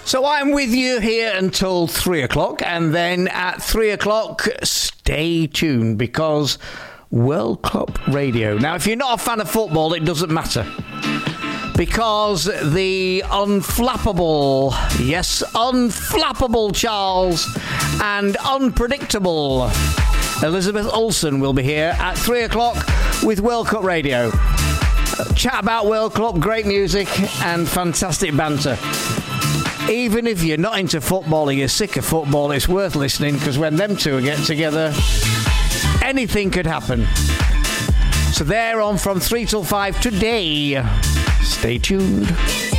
So I'm with you here until 3 o'clock, and then at 3 o'clock, stay tuned, because World Cup Radio. Now, if you're not a fan of football, it doesn't matter, because the unflappable, yes, unflappable Charles and unpredictable Elizabeth Olsen will be here at 3 o'clock with World Cup Radio. Chat about World Cup, great music and fantastic banter. Even if you're not into football or you're sick of football, it's worth listening, because when them two get together, anything could happen. So they're on from 3 till 5 today. Stay tuned.